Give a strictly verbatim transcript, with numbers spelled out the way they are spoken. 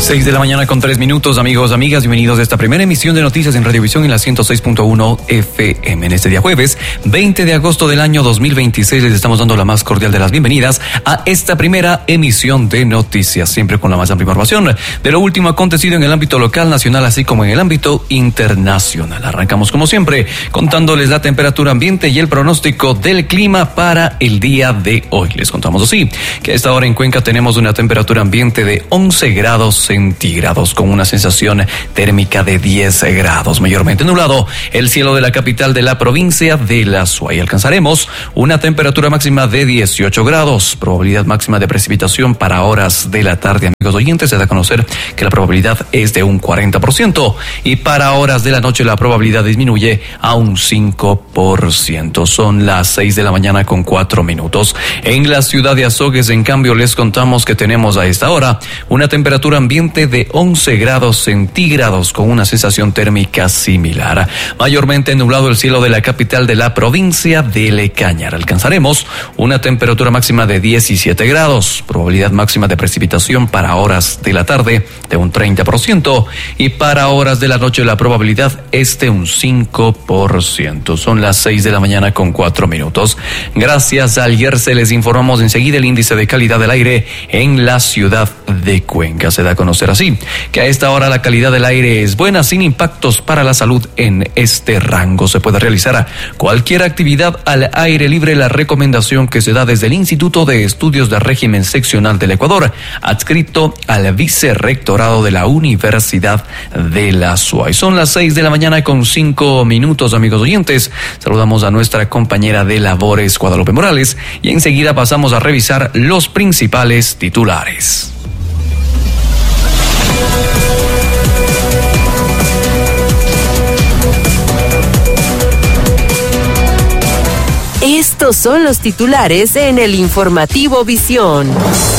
seis de la mañana con tres minutos, amigos, amigas, bienvenidos a esta primera emisión de noticias en Radiovisión en la ciento seis punto uno F M. En este día jueves, veinte de agosto del año dos mil veintiséis, les estamos dando la más cordial de las bienvenidas a esta primera emisión de noticias, siempre con la más amplia información de lo último acontecido en el ámbito local, nacional, así como en el ámbito internacional. Arrancamos como siempre contándoles la temperatura ambiente y el pronóstico del clima para el día de hoy. Les contamos así, que a esta hora en Cuenca tenemos una temperatura ambiente de once grados centígrados con una sensación térmica de diez grados, mayormente nublado el cielo de la capital de la provincia de La Suay. Alcanzaremos una temperatura máxima de dieciocho grados, probabilidad máxima de precipitación para horas de la tarde. Amigos oyentes, se da a conocer que la probabilidad es de un cuarenta por ciento y para horas de la noche la probabilidad disminuye a un cinco por ciento. Son las seis de la mañana con cuatro minutos. En la ciudad de Azogues, en cambio, les contamos que tenemos a esta hora una temperatura ambiente de once grados centígrados con una sensación térmica similar. Mayormente nublado el cielo de la capital de la provincia de Lecañar. Alcanzaremos una temperatura máxima de diecisiete grados, probabilidad máxima de precipitación para horas de la tarde de un treinta por ciento y para horas de la noche la probabilidad es de un cinco por ciento. Son las seis de la mañana con cuatro minutos. Gracias al IERCE les informamos enseguida el índice de calidad del aire en la ciudad de Cuenca. Se da a conocer así que a esta hora la calidad del aire es buena, sin impactos para la salud en este rango. Se puede realizar cualquier actividad al aire libre. La recomendación que se da desde el Instituto de Estudios de Régimen Seccional del Ecuador, adscrito al Vicerrectorado de la Universidad de La Suay. Son las seis de la mañana con cinco minutos, amigos oyentes. Saludamos a nuestra compañera de labores, Guadalupe Morales, y enseguida pasamos a revisar los principales titulares. Estos son los titulares en el informativo Visión.